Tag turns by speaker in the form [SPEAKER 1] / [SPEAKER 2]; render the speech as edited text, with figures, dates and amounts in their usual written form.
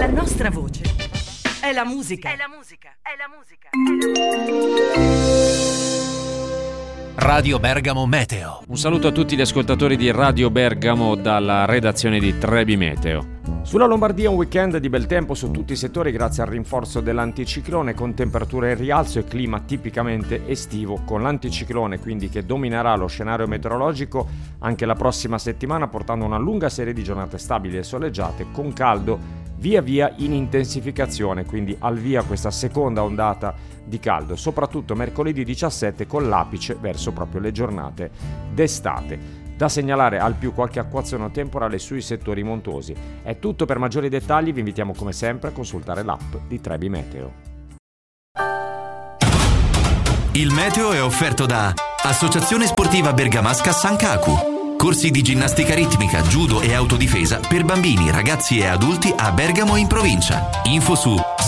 [SPEAKER 1] La nostra voce è la musica. È la musica. È la musica.
[SPEAKER 2] Radio Bergamo Meteo.
[SPEAKER 3] Un saluto a tutti gli ascoltatori di Radio Bergamo dalla redazione di Trebi Meteo. Sulla Lombardia un weekend di bel tempo su tutti i settori grazie al rinforzo dell'anticiclone, con temperature in rialzo e clima tipicamente estivo, con l'anticiclone quindi che dominerà lo scenario meteorologico anche la prossima settimana, portando una lunga serie di giornate stabili e soleggiate con caldo via via in intensificazione, quindi al via questa seconda ondata di caldo, soprattutto mercoledì 17 con l'apice verso proprio le giornate d'estate. Da segnalare al più qualche acquazzone temporale sui settori montuosi. È tutto. Per maggiori dettagli vi invitiamo come sempre a consultare l'app di Trebi Meteo.
[SPEAKER 4] Il meteo è offerto da Associazione Sportiva Bergamasca Sankaku. Corsi di ginnastica ritmica, judo e autodifesa per bambini, ragazzi e adulti a Bergamo e in provincia. Info su